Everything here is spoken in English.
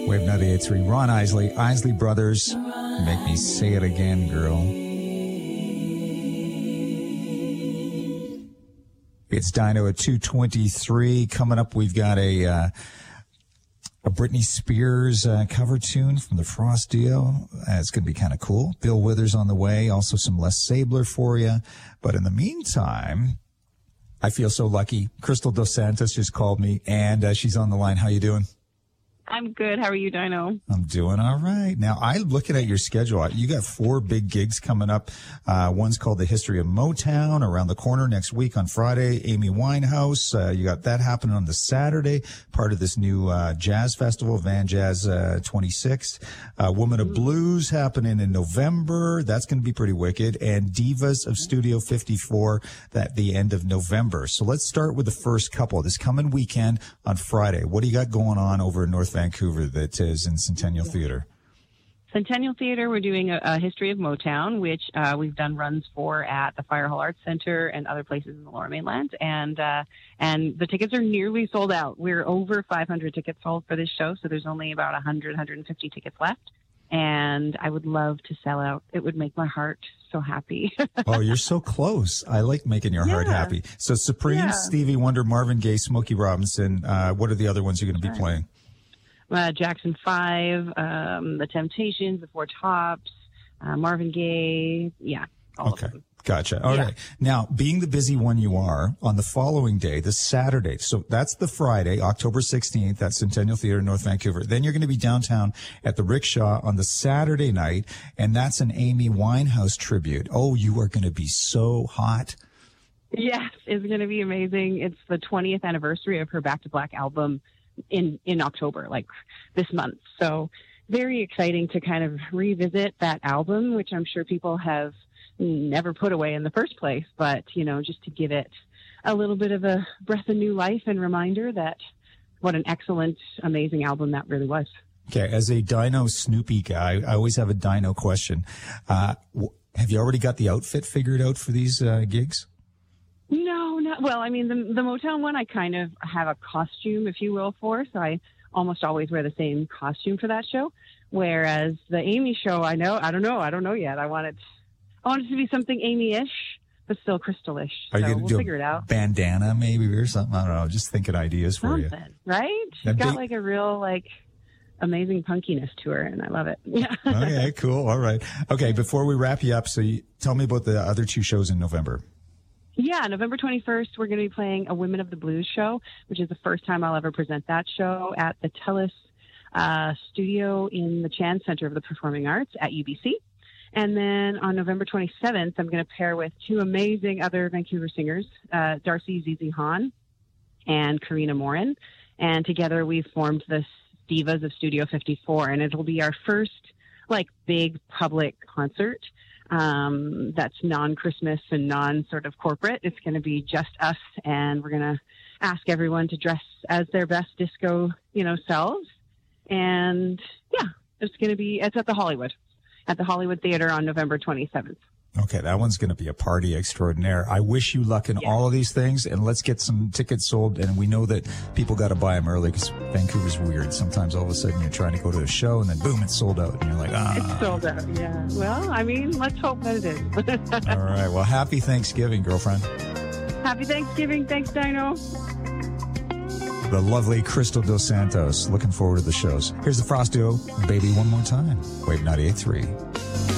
Wave 98.3, Ron Isley, Isley Brothers. Make me say it again, girl. It's Dino at 2:23. Coming up, we've got a Britney Spears cover tune from the Frost Duo. It's going to be kind of cool. Bill Withers on the way. Also some Les Sabler for you. But in the meantime, I feel so lucky. Crystal Dos Santos just called me, and she's on the line. How you doing? I'm good. How are you, Dino? I'm doing all right. Now, I'm looking at your schedule. You got 4 big gigs coming up. One's called The History of Motown around the corner next week on Friday. Amy Winehouse. You got that happening on the Saturday, part of this new jazz festival, Van Jazz 26th. Woman of Blues happening in November. That's going to be pretty wicked. And Divas of Studio 54 at the end of November. So let's start with the first couple. This coming weekend on Friday. What do you got going on over in North Vancouver that is in Centennial Theatre? Centennial Theatre, we're doing a history of Motown, which we've done runs for at the Fire Hall Arts Centre and other places in the Lower Mainland. And the tickets are nearly sold out. We're over 500 tickets sold for this show, so there's only about 100, 150 tickets left. And I would love to sell out. It would make my heart so happy. Oh, you're so close. I like making your heart happy. So Supreme, Stevie Wonder, Marvin Gaye, Smokey Robinson. What are the other ones you're going to be playing? Jackson 5, The Temptations, The Four Tops, Marvin Gaye. Yeah, all of them. Gotcha. All right. Now, being the busy one you are, on the following day, the Saturday, so that's the Friday, October 16th, at Centennial Theatre in North Vancouver. Then you're going to be downtown at the Rickshaw on the Saturday night, and that's an Amy Winehouse tribute. Oh, you are going to be so hot. Yes, it's going to be amazing. It's the 20th anniversary of her Back to Black album in October, like this month. So very exciting to kind of revisit that album, which I'm sure people have never put away in the first place, but, you know, just to give it a little bit of a breath of new life and reminder that what an excellent, amazing album that really was. Okay. As a Dino Snoopy guy, I always have a Dino question. Have you already got the outfit figured out for these gigs? No, not well. I mean, the Motown one, I kind of have a costume, if you will, for. So I almost always wear the same costume for that show. Whereas the Amy show, I don't know yet. I want it to be something Amy-ish, but still Crystal-ish. Are you so going to we'll do figure it out. Bandana maybe or something? I don't know. Just thinking ideas for you. Right? She's got like a real amazing punkiness to her, and I love it. Yeah. Okay, cool. All right. Okay, before we wrap you up, tell me about the other 2 shows in November. Yeah, November 21st, we're going to be playing a Women of the Blues show, which is the first time I'll ever present that show at the TELUS studio in the Chan Center of the Performing Arts at UBC. And then on November 27th, I'm going to pair with 2 amazing other Vancouver singers, Darcy Zizi Hahn and Karina Morin. And together we've formed the Divas of Studio 54, and it'll be our first big public concert. That's non-Christmas and non-sort of corporate. It's going to be just us, and we're going to ask everyone to dress as their best disco, selves. And yeah, it's at the Hollywood Theater on November 27th. Okay, that one's going to be a party extraordinaire. I wish you luck in all of these things, and let's get some tickets sold. And we know that people got to buy them early because Vancouver's weird. Sometimes all of a sudden you're trying to go to a show, and then boom, it's sold out. And you're like, It's sold out, yeah. Well, I mean, let's hope that it is. All right. Well, happy Thanksgiving, girlfriend. Happy Thanksgiving. Thanks, Dino. The lovely Crystal Dos Santos. Looking forward to the shows. Here's the Frost Duo, Baby One More Time. Wave 98.3.